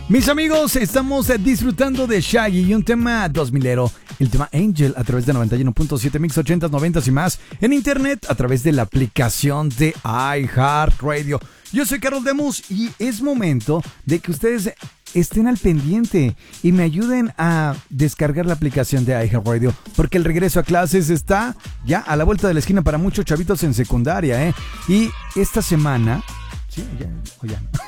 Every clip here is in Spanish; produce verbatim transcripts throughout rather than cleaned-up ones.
Mis amigos, estamos disfrutando de Shaggy y un tema dos milero, el tema Angel, a través de noventa y uno punto siete Mix ochentas, noventas y más, en internet a través de la aplicación de iHeartRadio. Yo soy Carlos Demus y es momento de que ustedes estén al pendiente y me ayuden a descargar la aplicación de iHeartRadio, porque el regreso a clases está ya a la vuelta de la esquina para muchos chavitos en secundaria, ¿eh? Y esta semana... ¿Sí? ¿Ya? ¿O ya no?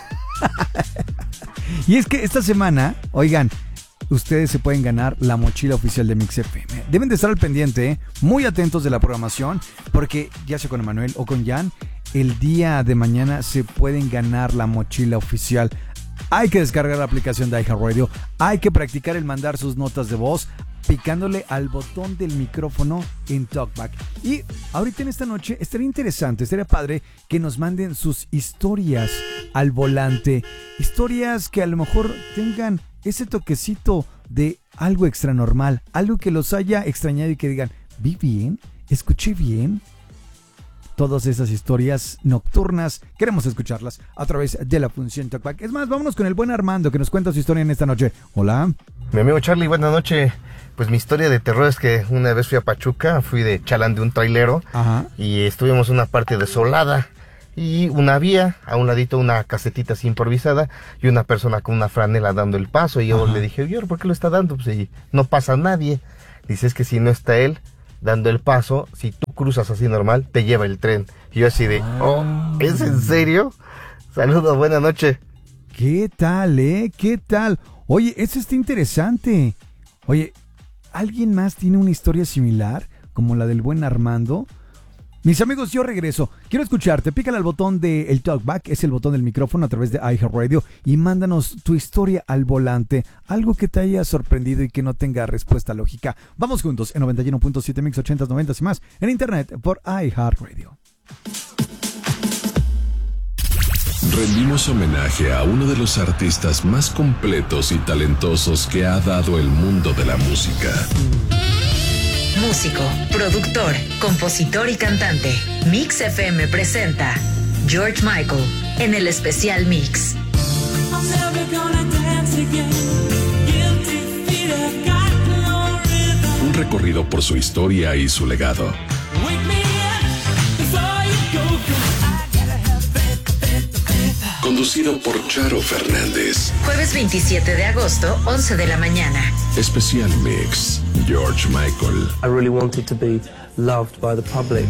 Y es que esta semana, oigan, ustedes se pueden ganar la mochila oficial de Mix F M. Deben de estar al pendiente, ¿eh? Muy atentos de la programación, porque ya sea con Emanuel o con Jan, el día de mañana se pueden ganar la mochila oficial. Hay que descargar la aplicación de iHeartRadio, hay que practicar el mandar sus notas de voz picándole al botón del micrófono en TalkBack. Y ahorita en esta noche estaría interesante, estaría padre que nos manden sus historias al volante. Historias que a lo mejor tengan ese toquecito de algo extranormal, algo que los haya extrañado y que digan, ¿vi bien? ¿Escuché bien? Todas esas historias nocturnas, queremos escucharlas a través de la función TalkBack. Es más, vámonos con el buen Armando que nos cuenta su historia en esta noche. Hola. Mi amigo Charlie, buenas noches. Pues mi historia de terror es que una vez fui a Pachuca, fui de chalán de un trailero. Ajá. Y estuvimos en una parte desolada y una vía, a un ladito una casetita así improvisada y una persona con una franela dando el paso. Y yo Ajá. le dije, oye, ¿por qué lo está dando? Pues y no pasa nadie. Dice, es que si no está él dando el paso, si tú cruzas así normal, te lleva el tren. Y yo así de, oh, ¿es en serio? Saludos, buena noche. ¿Qué tal, eh? ¿Qué tal? Oye, eso está interesante. Oye, ¿alguien más tiene una historia similar como la del buen Armando? Mis amigos, yo regreso. Quiero escucharte. Pícale al botón del TalkBack, es el botón del micrófono a través de iHeartRadio, y mándanos tu historia al volante. Algo que te haya sorprendido y que no tenga respuesta lógica. Vamos juntos en noventa y uno punto siete Mix ochentas, noventas y más en internet por iHeartRadio. Rendimos homenaje a uno de los artistas más completos y talentosos que ha dado el mundo de la música. Músico, productor, compositor y cantante. Mix F M presenta George Michael en el especial Mix. Un recorrido por su historia y su legado. Conducido por Charo Fernández. Jueves veintisiete de agosto, once de la mañana. Especial Mix, George Michael. I really wanted to be loved by the public.